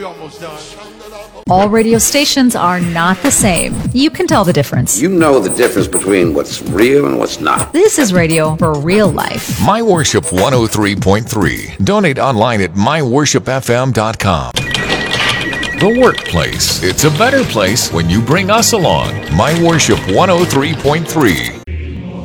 Almost done. All radio stations are not the same. You can tell the difference. You know the difference between what's real and what's not. This is radio for real life. My Worship 103.3. Donate online at myworshipfm.com. The workplace. It's a better place when you bring us along. My Worship 103.3.